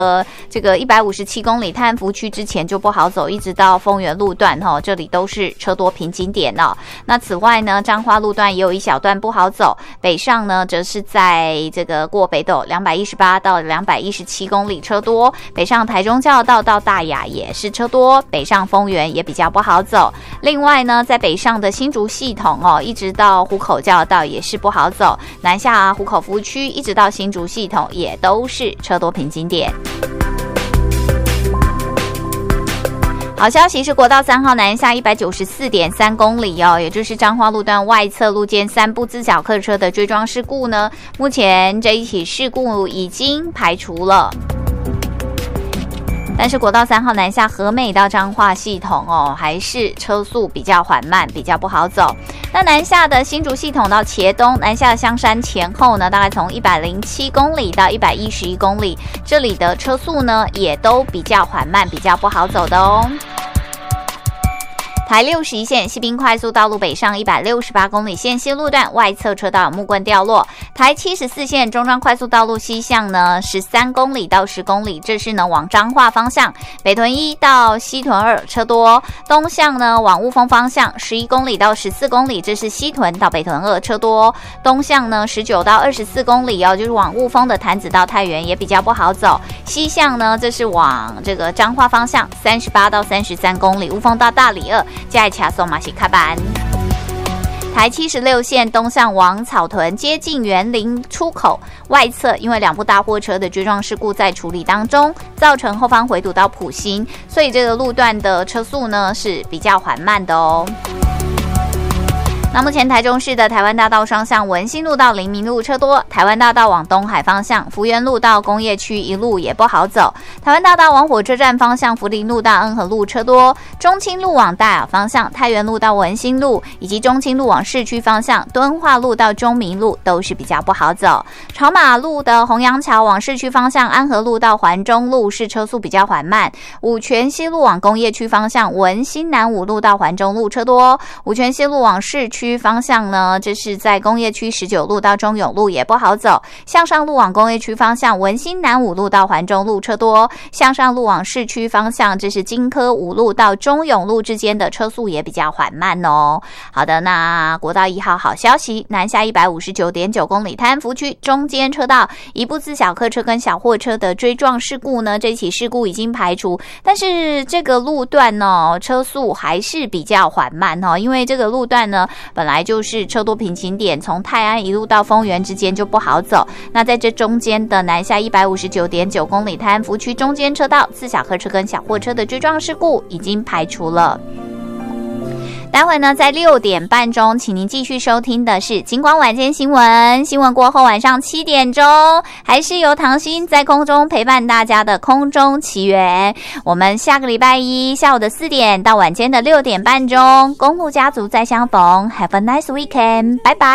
这个157公里泰安福区之前就不好走，一直到丰原路段这里都是车多瓶颈点那此外呢，彰化路段也有一小段不好走，北上呢则是在这个过北斗218到217公里车多，北上台中交流道到大雅也是车多，北上丰原也比较不好走。另外呢，在北上的新竹系统一直到湖口交流道也是不好走，南下湖口服务区一直到新竹系统也都是车多瓶颈点。好消息是国道3号南下194.3公里也就是彰化路段外侧路肩3部自小客车的追撞事故呢，目前这一起事故已经排除了。但是国道3号南下和美到彰化系统还是车速比较缓慢，比较不好走。那南下的新竹系统到茄东，南下的香山前后呢，大概从107公里到111公里，这里的车速呢也都比较缓慢，比较不好走的台61线西滨快速道路北上168公里线西路段外侧车道有木棍掉落，台74线中彰快速道路西向呢13公里到10公里，这是呢往彰化方向，北屯1到西屯2车多，东向呢往雾峰方向11公里到14公里，这是西屯到北屯2车多，东向呢19到24公里就是往雾峰的潭子到太原也比较不好走，西向呢这是往这个彰化方向38到33公里，雾峰到大里2加卡松马西卡班。台76线东向往草屯接近园林出口外侧，因为2部大货车的追撞事故在处理当中，造成后方回堵到埔心，所以这个路段的车速呢是比较缓慢的那目前台中市的台湾大道双向文心路到黎明路车多，台湾大道往东海方向福源路到工业区一路也不好走，台湾大道往火车站方向福林路到恩和路车多，中清路往大雅方向太原路到文心路，以及中清路往市区方向敦化路到中明路都是比较不好走，朝马路的洪阳桥往市区方向安和路到环中路是车速比较缓慢，五权西路往工业区方向文心南五路到环中路车多，五权西路往市区方向呢，这是在工业区19路到中永路也不好走，向上路往工业区方向文心南五路到环中路车多，向上路往市区方向这是金科5路到中永路之间的车速也比较缓慢好的，那国道1号好消息，南下159.9公里泰安福区中间车道一部自小客车跟小货车的追撞事故呢，这起事故已经排除，但是这个路段车速还是比较缓慢因为这个路段呢本来就是车多瓶颈点，从泰安一路到丰原之间就不好走，那在这中间的南下159.9公里泰安福区中间车道自小客车跟小货车的追撞事故已经排除了。待会呢，在6点半钟，请您继续收听的是金光晚间新闻。新闻过后，晚上7点钟，还是由唐心在空中陪伴大家的空中奇缘。我们下个礼拜一下午的4点到晚间的6点半钟，公路家族再相逢。Have a nice weekend， 拜拜。